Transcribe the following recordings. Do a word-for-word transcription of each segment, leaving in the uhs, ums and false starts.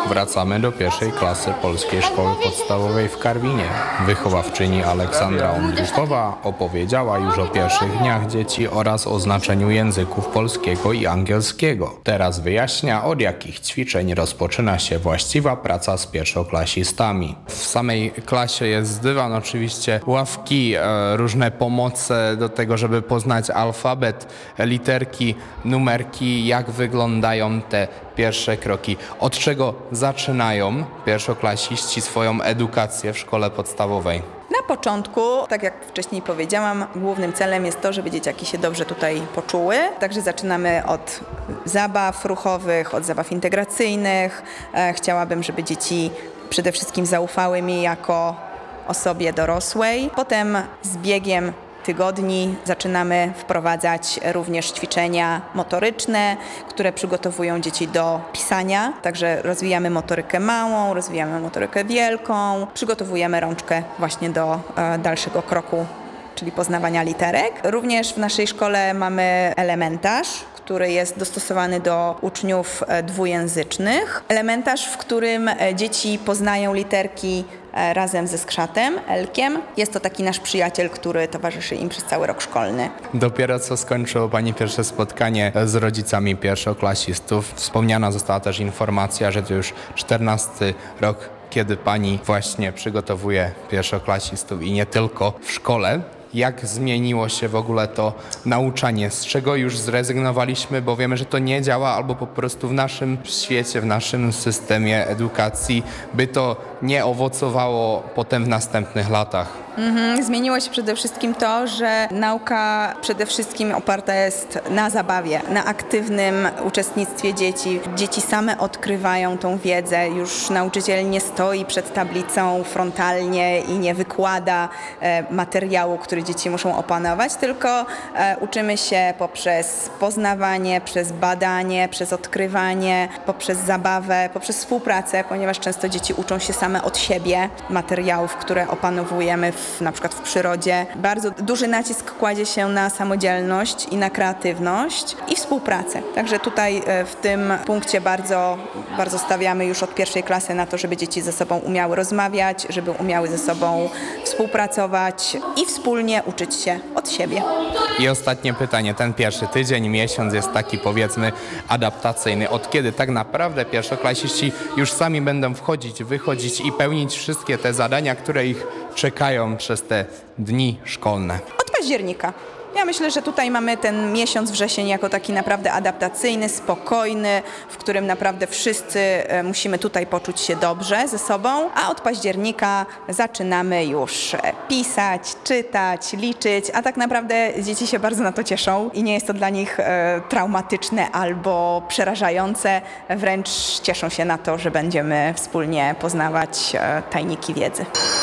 Wracamy do pierwszej klasy Polskiej Szkoły Podstawowej w Karwinie. Wychowawczyni Aleksandra Ondrukowa opowiedziała już o pierwszych dniach dzieci oraz o znaczeniu języków polskiego i angielskiego. Teraz wyjaśnia, od jakich ćwiczeń rozpoczyna się właściwa praca z pierwszoklasistami. W samej klasie jest dywan, oczywiście ławki, e, różne pomoce do tego, żeby poznać alfabet, literki, numerki, jak wyglądają te pierwsze kroki. Od czego zaczynają pierwszoklasiści swoją edukację w szkole podstawowej? Na początku, tak jak wcześniej powiedziałam, głównym celem jest to, żeby dzieciaki się dobrze tutaj poczuły. Także zaczynamy od zabaw ruchowych, od zabaw integracyjnych. E, chciałabym, żeby dzieci przede wszystkim zaufały mi jako osobie dorosłej. Potem z biegiem tygodni zaczynamy wprowadzać również ćwiczenia motoryczne, które przygotowują dzieci do pisania. Także rozwijamy motorykę małą, rozwijamy motorykę wielką, przygotowujemy rączkę właśnie do e, dalszego kroku, czyli poznawania literek. Również w naszej szkole mamy elementarz, który jest dostosowany do uczniów dwujęzycznych. Elementarz, w którym dzieci poznają literki razem ze skrzatem, elkiem. Jest to taki nasz przyjaciel, który towarzyszy im przez cały rok szkolny. Dopiero co skończyło Pani pierwsze spotkanie z rodzicami pierwszoklasistów. Wspomniana została też informacja, że to już czternasty rok, kiedy Pani właśnie przygotowuje pierwszoklasistów i nie tylko w szkole. Jak zmieniło się w ogóle to nauczanie? Z czego już zrezygnowaliśmy, bo wiemy, że to nie działa, albo po prostu w naszym świecie, w naszym systemie edukacji by to nie owocowało potem w następnych latach? Mhm. Zmieniło się przede wszystkim to, że nauka przede wszystkim oparta jest na zabawie, na aktywnym uczestnictwie dzieci. Dzieci same odkrywają tą wiedzę. Już nauczyciel nie stoi przed tablicą frontalnie i nie wykłada e, materiału, który dzieci muszą opanować, tylko e, uczymy się poprzez poznawanie, przez badanie, przez odkrywanie, poprzez zabawę, poprzez współpracę, ponieważ często dzieci uczą się same od siebie materiałów, które opanowujemy w na przykład w przyrodzie. Bardzo duży nacisk kładzie się na samodzielność i na kreatywność i współpracę. Także tutaj w tym punkcie bardzo, bardzo stawiamy już od pierwszej klasy na to, żeby dzieci ze sobą umiały rozmawiać, żeby umiały ze sobą współpracować i wspólnie uczyć się od siebie. I ostatnie pytanie. Ten pierwszy tydzień, miesiąc jest taki, powiedzmy, adaptacyjny. Od kiedy tak naprawdę pierwszoklasiści już sami będą wchodzić, wychodzić i pełnić wszystkie te zadania, które ich czekają przez te dni szkolne? Od października. Ja myślę, że tutaj mamy ten miesiąc wrzesień jako taki naprawdę adaptacyjny, spokojny, w którym naprawdę wszyscy musimy tutaj poczuć się dobrze ze sobą, a od października zaczynamy już pisać, czytać, liczyć, a tak naprawdę dzieci się bardzo na to cieszą i nie jest to dla nich e, traumatyczne albo przerażające, wręcz cieszą się na to, że będziemy wspólnie poznawać e, tajniki wiedzy.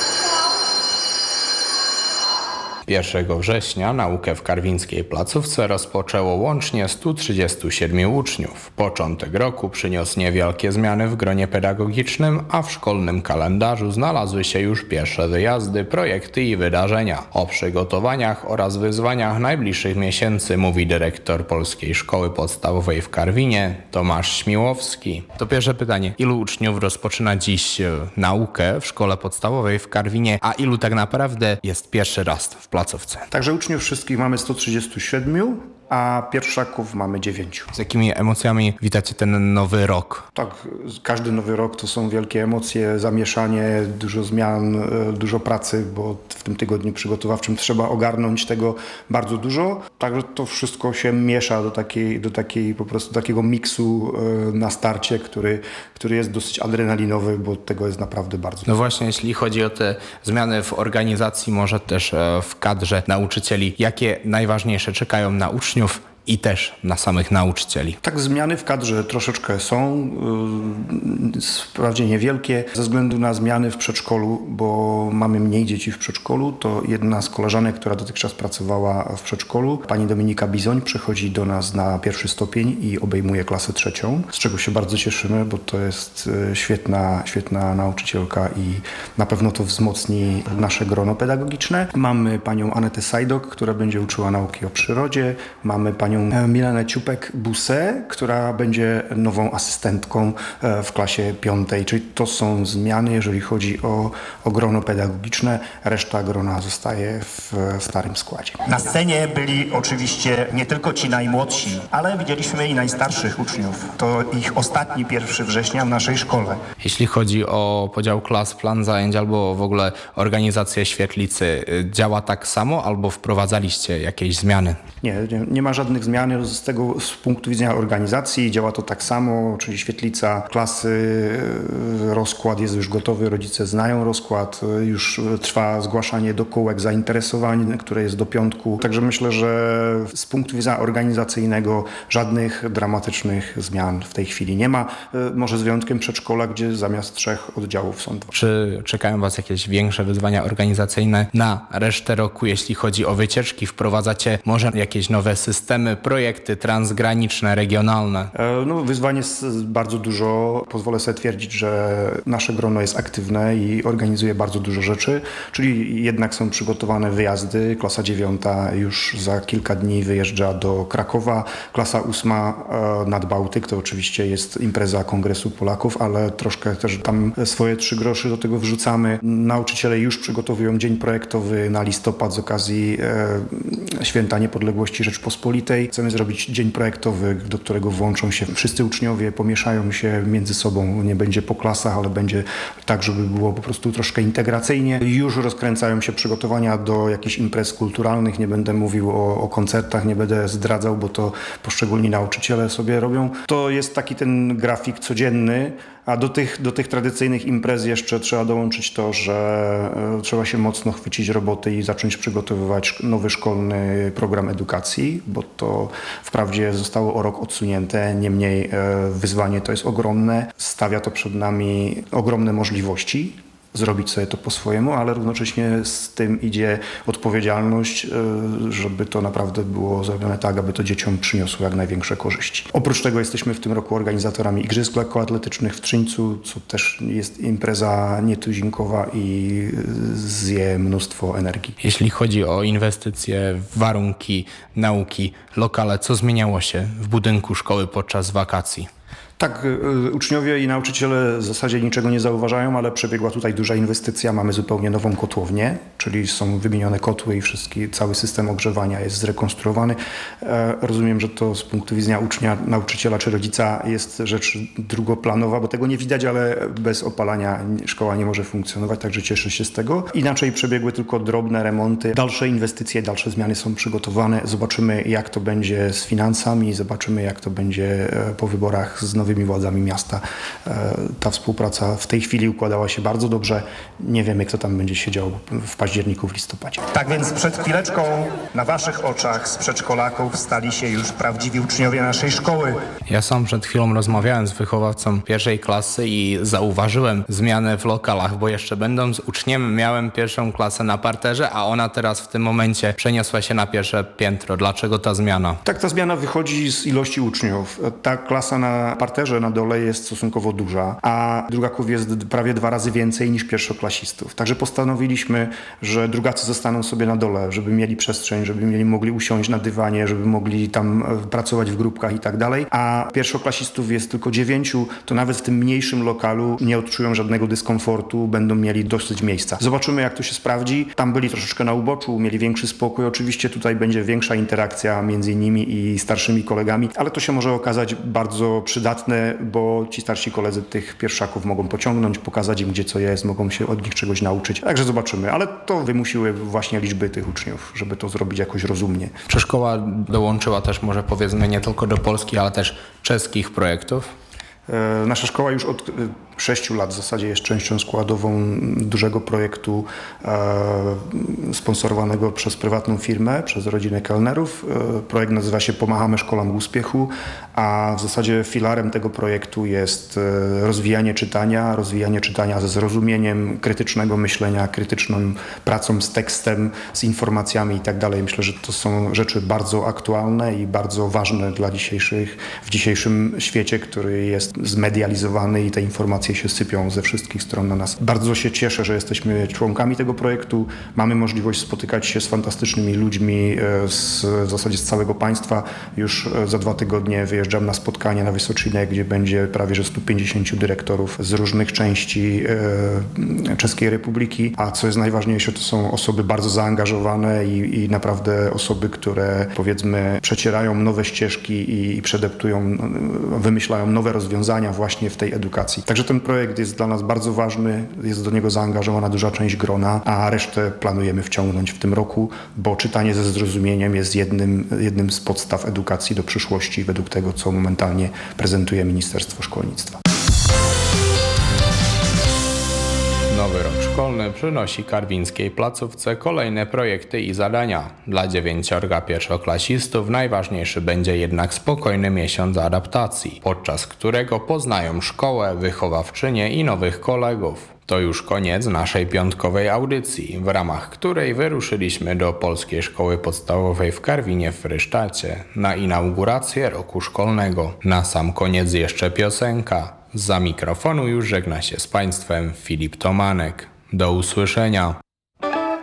pierwszego września naukę w karwińskiej placówce rozpoczęło łącznie stu trzydziestu siedmiu uczniów. Początek roku przyniósł niewielkie zmiany w gronie pedagogicznym, a w szkolnym kalendarzu znalazły się już pierwsze wyjazdy, projekty i wydarzenia. O przygotowaniach oraz wyzwaniach najbliższych miesięcy mówi dyrektor Polskiej Szkoły Podstawowej w Karwinie, Tomasz Śmiłowski. To pierwsze pytanie. Ilu uczniów rozpoczyna dziś naukę w szkole podstawowej w Karwinie, a ilu tak naprawdę jest pierwszy raz w placówce? Także uczniów wszystkich mamy stu trzydziestu siedmiu, a pierwszaków mamy dziewięciu. Z jakimi emocjami witacie ten nowy rok? Tak, każdy nowy rok to są wielkie emocje, zamieszanie, dużo zmian, dużo pracy, bo w tym tygodniu przygotowawczym trzeba ogarnąć tego bardzo dużo. Także to wszystko się miesza do takiej, do takiej po prostu takiego miksu na starcie, który, który jest dosyć adrenalinowy, bo tego jest naprawdę bardzo dużo. No właśnie, jeśli chodzi o te zmiany w organizacji, może też w kadrze nauczycieli, jakie najważniejsze czekają na uczniów i też na samych nauczycieli? Tak, zmiany w kadrze troszeczkę są, yy, wprawdzie niewielkie, ze względu na zmiany w przedszkolu, bo mamy mniej dzieci w przedszkolu. To jedna z koleżanek, która dotychczas pracowała w przedszkolu, pani Dominika Bizoń, przechodzi do nas na pierwszy stopień i obejmuje klasę trzecią, z czego się bardzo cieszymy, bo to jest świetna, świetna nauczycielka i na pewno to wzmocni nasze grono pedagogiczne. Mamy panią Anetę Sajdok, która będzie uczyła nauki o przyrodzie, mamy panią panią Milenę Ciupek-Busę, która będzie nową asystentką w klasie piątej. Czyli to są zmiany, jeżeli chodzi o, o grono pedagogiczne. Reszta grona zostaje w starym składzie. Na scenie byli oczywiście nie tylko ci najmłodsi, ale widzieliśmy i najstarszych uczniów. To ich ostatni pierwszy września w naszej szkole. Jeśli chodzi o podział klas, plan zajęć albo w ogóle organizację świetlicy, działa tak samo albo wprowadzaliście jakieś zmiany? Nie, nie, nie ma żadnych zmian z tego z punktu widzenia organizacji. Działa to tak samo, czyli świetlica, klasy, rozkład jest już gotowy, rodzice znają rozkład, już trwa zgłaszanie do kółek zainteresowań, które jest do piątku. Także myślę, że z punktu widzenia organizacyjnego żadnych dramatycznych zmian w tej chwili nie ma. Może z wyjątkiem przedszkola, gdzie zamiast trzech oddziałów są dwa. Czy czekają Was jakieś większe wyzwania organizacyjne na resztę roku, jeśli chodzi o wycieczki? Wprowadzacie może jakieś nowe systemy, projekty transgraniczne, regionalne? No, wyzwań jest bardzo dużo. Pozwolę sobie twierdzić, że nasze grono jest aktywne i organizuje bardzo dużo rzeczy, czyli jednak są przygotowane wyjazdy. Klasa dziewiąta już za kilka dni wyjeżdża do Krakowa. Klasa ósma nad Bałtyk, to oczywiście jest impreza Kongresu Polaków, ale troszkę też tam swoje trzy groszy do tego wrzucamy. Nauczyciele już przygotowują dzień projektowy na listopad z okazji e, Święta Niepodległości Rzeczpospolitej. Chcemy zrobić dzień projektowy, do którego włączą się wszyscy uczniowie, pomieszają się między sobą. Nie będzie po klasach, ale będzie tak, żeby było po prostu troszkę integracyjnie. Już rozkręcają się przygotowania do jakichś imprez kulturalnych. Nie będę mówił o, o koncertach, nie będę zdradzał, bo to poszczególni nauczyciele sobie robią. To jest taki ten grafik codzienny, a do tych, do tych tradycyjnych imprez jeszcze trzeba dołączyć to, że e, trzeba się mocno chwycić roboty i zacząć przygotowywać nowy szkolny program edukacji, bo to wprawdzie zostało o rok odsunięte, niemniej e, wyzwanie to jest ogromne, stawia to przed nami ogromne możliwości. Zrobić sobie to po swojemu, ale równocześnie z tym idzie odpowiedzialność, żeby to naprawdę było zrobione tak, aby to dzieciom przyniosło jak największe korzyści. Oprócz tego jesteśmy w tym roku organizatorami Igrzysk Lekkoatletycznych w Trzyńcu, co też jest impreza nietuzinkowa i zje mnóstwo energii. Jeśli chodzi o inwestycje, warunki nauki, lokale, co zmieniało się w budynku szkoły podczas wakacji? Tak, uczniowie i nauczyciele w zasadzie niczego nie zauważają, ale przebiegła tutaj duża inwestycja. Mamy zupełnie nową kotłownię, czyli są wymienione kotły i wszystkie, cały system ogrzewania jest zrekonstruowany. Rozumiem, że to z punktu widzenia ucznia, nauczyciela czy rodzica jest rzecz drugoplanowa, bo tego nie widać, ale bez opalania szkoła nie może funkcjonować, także cieszę się z tego. Inaczej przebiegły tylko drobne remonty. Dalsze inwestycje, dalsze zmiany są przygotowane. Zobaczymy, jak to będzie z finansami, zobaczymy, jak to będzie po wyborach z nowymi władzami miasta. Ta współpraca w tej chwili układała się bardzo dobrze. Nie wiemy, kto tam będzie się działo w październiku, w listopadzie. Tak więc przed chwileczką na waszych oczach z przedszkolaków stali się już prawdziwi uczniowie naszej szkoły. Ja sam przed chwilą rozmawiałem z wychowawcą pierwszej klasy i zauważyłem zmianę w lokalach, bo jeszcze będąc uczniem miałem pierwszą klasę na parterze, a ona teraz w tym momencie przeniosła się na pierwsze piętro. Dlaczego ta zmiana? Tak, ta zmiana wychodzi z ilości uczniów. Ta klasa na parterze na dole jest stosunkowo duża, a drugaków jest prawie dwa razy więcej niż pierwszoklasistów. Także postanowiliśmy, że drugacy zostaną sobie na dole, żeby mieli przestrzeń, żeby mieli mogli usiąść na dywanie, żeby mogli tam pracować w grupkach i tak dalej. A pierwszoklasistów jest tylko dziewięciu, to nawet w tym mniejszym lokalu nie odczują żadnego dyskomfortu, będą mieli dosyć miejsca. Zobaczymy, jak to się sprawdzi. Tam byli troszeczkę na uboczu, mieli większy spokój. Oczywiście tutaj będzie większa interakcja między nimi i starszymi kolegami, ale to się może okazać bardzo przydatne, bo ci starsi koledzy tych pierwszaków mogą pociągnąć, pokazać im, gdzie co jest, mogą się od nich czegoś nauczyć. Także zobaczymy, ale to wymusiły właśnie liczby tych uczniów, żeby to zrobić jakoś rozumnie. Czy szkoła dołączyła też może powiedzmy nie tylko do polskich, ale też czeskich projektów? E, Nasza szkoła już od sześciu lat w zasadzie jest częścią składową dużego projektu e, sponsorowanego przez prywatną firmę, przez rodzinę kelnerów. E, projekt nazywa się Pomachamy Szkołom Uspiechu, a w zasadzie filarem tego projektu jest e, rozwijanie czytania, rozwijanie czytania ze zrozumieniem, krytycznego myślenia, krytyczną pracą z tekstem, z informacjami i tak dalej. Myślę, że to są rzeczy bardzo aktualne i bardzo ważne dla dzisiejszych, w dzisiejszym świecie, który jest zmedializowany i te informacje informacje się sypią ze wszystkich stron na nas. Bardzo się cieszę, że jesteśmy członkami tego projektu. Mamy możliwość spotykać się z fantastycznymi ludźmi z, w zasadzie z całego państwa. Już za dwa tygodnie wyjeżdżam na spotkanie na Wysoczynę, gdzie będzie prawie że stu pięćdziesięciu dyrektorów z różnych części e, Czeskiej Republiki. A co jest najważniejsze, to są osoby bardzo zaangażowane i, i naprawdę osoby, które powiedzmy przecierają nowe ścieżki i, i przedeptują, wymyślają nowe rozwiązania właśnie w tej edukacji. Także ten projekt jest dla nas bardzo ważny, jest do niego zaangażowana duża część grona, a resztę planujemy wciągnąć w tym roku, bo czytanie ze zrozumieniem jest jednym, jednym z podstaw edukacji do przyszłości według tego, co momentalnie prezentuje Ministerstwo Szkolnictwa. Nowy rok szkolny przynosi karwińskiej placówce kolejne projekty i zadania. Dla dziewięciorga pierwszoklasistów najważniejszy będzie jednak spokojny miesiąc adaptacji, podczas którego poznają szkołę, wychowawczynię i nowych kolegów. To już koniec naszej piątkowej audycji, w ramach której wyruszyliśmy do Polskiej Szkoły Podstawowej w Karwinie w Frysztacie na inaugurację roku szkolnego. Na sam koniec jeszcze piosenka. Za mikrofonu już żegna się z Państwem Filip Tomanek. Do usłyszenia.